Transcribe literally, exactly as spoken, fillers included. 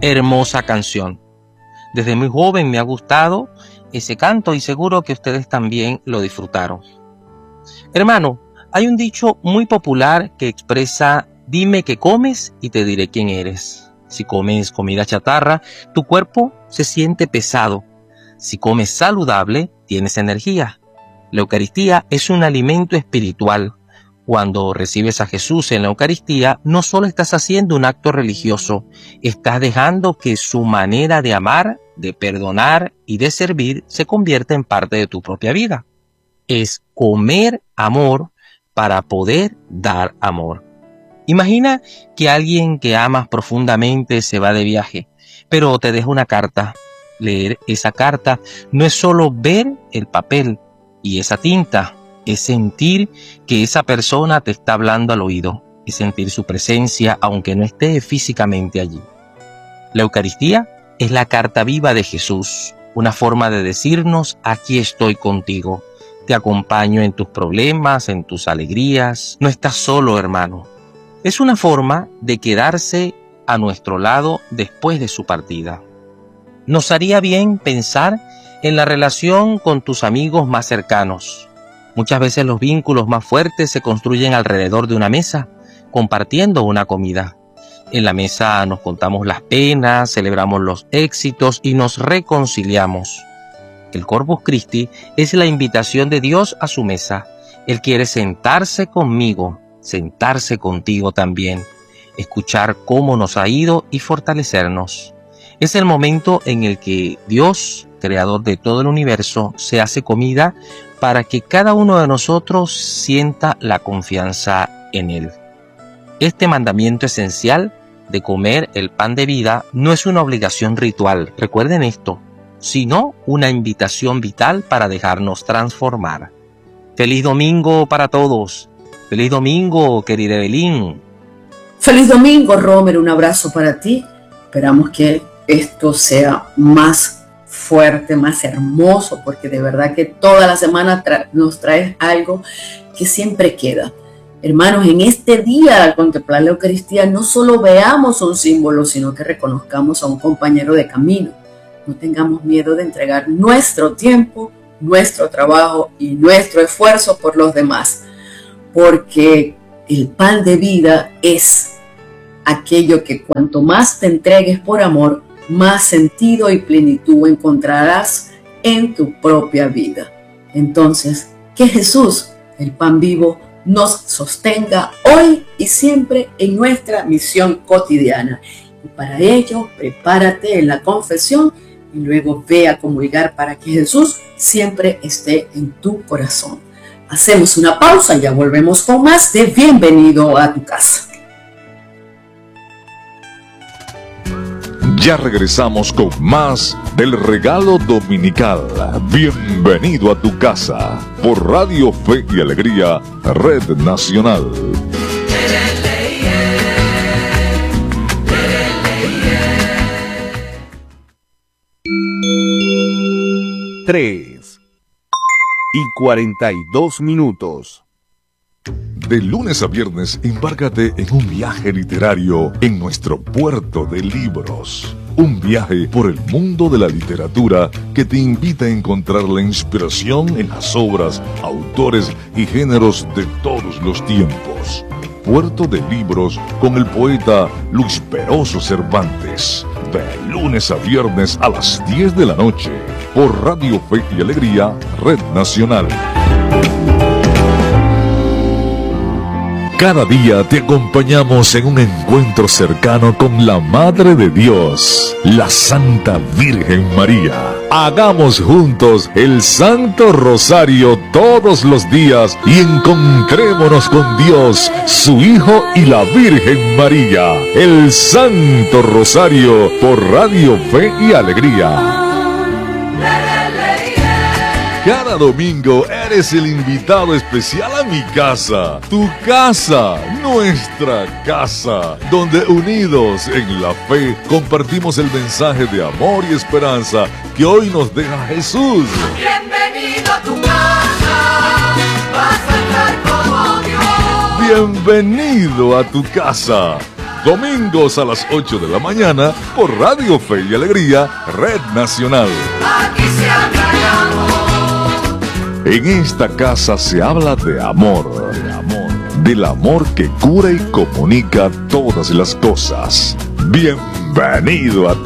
Hermosa canción. Desde muy joven me ha gustado ese canto y seguro que ustedes también lo disfrutaron. Hermano, hay un dicho muy popular que expresa: dime qué comes y te diré quién eres. Si comes comida chatarra, tu cuerpo se siente pesado. Si comes saludable, tienes energía. La Eucaristía es un alimento espiritual. Cuando recibes a Jesús en la Eucaristía, no solo estás haciendo un acto religioso, estás dejando que su manera de amar, de perdonar y de servir se convierta en parte de tu propia vida. Es comer amor para poder dar amor. Imagina que alguien que amas profundamente se va de viaje, pero te deja una carta. Leer esa carta no es solo ver el papel y esa tinta, es sentir que esa persona te está hablando al oído, es sentir su presencia aunque no esté físicamente allí. La Eucaristía es la carta viva de Jesús, una forma de decirnos: aquí estoy contigo, te acompaño en tus problemas, en tus alegrías, no estás solo, hermano. Es una forma de quedarse a nuestro lado después de su partida. Nos haría bien pensar en la relación con tus amigos más cercanos. Muchas veces los vínculos más fuertes se construyen alrededor de una mesa, compartiendo una comida. En la mesa nos contamos las penas, celebramos los éxitos y nos reconciliamos. El Corpus Christi es la invitación de Dios a su mesa. Él quiere sentarse conmigo, sentarse contigo también, escuchar cómo nos ha ido y fortalecernos. Es el momento en el que Dios, creador de todo el universo, se hace comida para que cada uno de nosotros sienta la confianza en Él. Este mandamiento esencial de comer el pan de vida no es una obligación ritual, recuerden esto, sino una invitación vital para dejarnos transformar. ¡Feliz domingo para todos! ¡Feliz domingo, querida Evelyn! ¡Feliz domingo, Romer! Un abrazo para ti. Esperamos que esto sea más fuerte, más hermoso, porque de verdad que toda la semana tra- nos traes algo que siempre queda. Hermanos, en este día, al contemplar la Eucaristía, no solo veamos un símbolo, sino que reconozcamos a un compañero de camino. No tengamos miedo de entregar nuestro tiempo, nuestro trabajo y nuestro esfuerzo por los demás, porque el pan de vida es aquello que cuanto más te entregues por amor, más sentido y plenitud encontrarás en tu propia vida. Entonces, que Jesús, el pan vivo, nos sostenga hoy y siempre en nuestra misión cotidiana. Y para ello, prepárate en la confesión y luego ve a comulgar para que Jesús siempre esté en tu corazón. Hacemos una pausa y ya volvemos con más de Bienvenido a tu casa. Ya regresamos con más del regalo dominical. Bienvenido a tu casa por Radio Fe y Alegría, Red Nacional. Tres y cuarenta y dos minutos. De lunes a viernes, embárcate en un viaje literario en nuestro puerto de libros. Un viaje por el mundo de la literatura que te invita a encontrar la inspiración en las obras, autores y géneros de todos los tiempos. Puerto de Libros con el poeta Luis Peroso Cervantes. De lunes a viernes a las diez de la noche por Radio Fe y Alegría, Red Nacional. Cada día te acompañamos en un encuentro cercano con la Madre de Dios, la Santa Virgen María. Hagamos juntos el Santo Rosario todos los días y encontrémonos con Dios, su Hijo y la Virgen María. El Santo Rosario por Radio Fe y Alegría. Cada domingo eres el invitado especial a mi casa, tu casa, nuestra casa, donde unidos en la fe compartimos el mensaje de amor y esperanza que hoy nos deja Jesús. Bienvenido a tu casa, vas a estar como Dios. Bienvenido a tu casa. Domingos a las ocho de la mañana por Radio Fe y Alegría, Red Nacional. Aquí se habla de amor. En esta casa se habla de amor, de amor, del amor que cura y comunica todas las cosas. Bienvenido a